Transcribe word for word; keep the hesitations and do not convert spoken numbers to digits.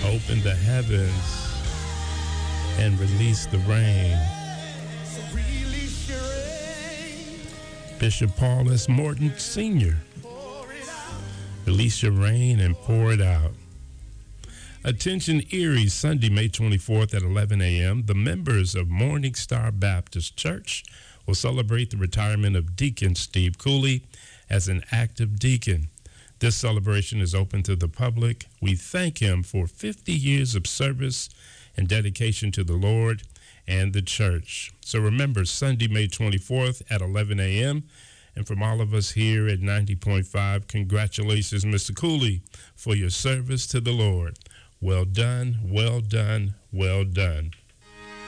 Open the heavens and release the rain. Bishop Paul S. Morton Senior Release your rain and pour it out. Attention Erie, Sunday, May twenty-fourth at eleven a.m. The members of Morning Star Baptist Church will celebrate the retirement of Deacon Steve Cooley as an active deacon. This celebration is open to the public. We thank him for fifty years of service and dedication to the Lord and the church. So remember, Sunday, May twenty-fourth at eleven a.m. And from all of us here at ninety point five, congratulations, Mister Cooley, for your service to the Lord. Well done, well done, well done.